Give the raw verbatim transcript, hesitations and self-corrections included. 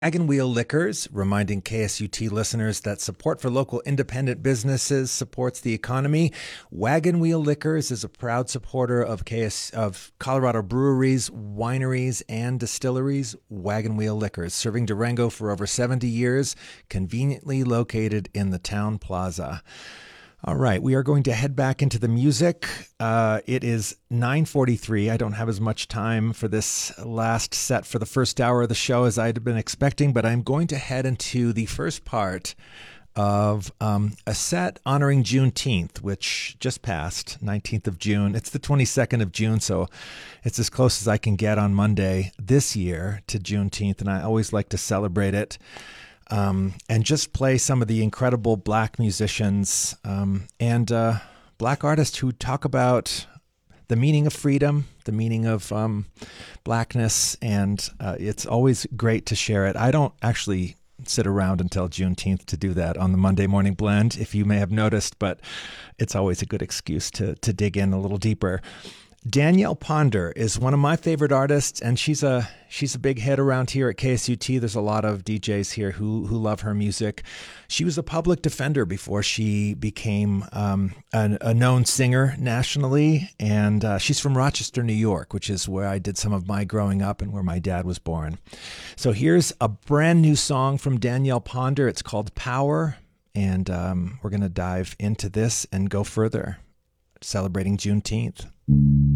Wagon Wheel Liquors, reminding K S U T listeners that support for local independent businesses supports the economy. Wagon Wheel Liquors is a proud supporter of K S of Colorado breweries, wineries, and distilleries. Wagon Wheel Liquors, serving Durango for over seventy years, conveniently located in the town plaza. All right, we are going to head back into the music. Uh, it is nine forty-three. I don't have as much time for this last set for the first hour of the show as I'd been expecting, but I'm going to head into the first part of um, a set honoring Juneteenth, which just passed, nineteenth of June. It's the twenty-second of June, so it's as close as I can get on Monday this year to Juneteenth, and I always like to celebrate it. Um, and just play some of the incredible black musicians um, and uh, black artists who talk about the meaning of freedom, the meaning of um, blackness, and uh, it's always great to share it. I don't actually sit around until Juneteenth to do that on the Monday Morning Blend, if you may have noticed, but it's always a good excuse to to dig in a little deeper. Danielle Ponder is one of my favorite artists, and she's a she's a big hit around here at K S U T. There's a lot of D Js here who who love her music. She was a public defender before she became um, a, a known singer nationally, and uh, she's from Rochester, New York, which is where I did some of my growing up and where my dad was born. So here's a brand new song from Danielle Ponder. It's called Power, and um, we're going to dive into this and go further, celebrating Juneteenth.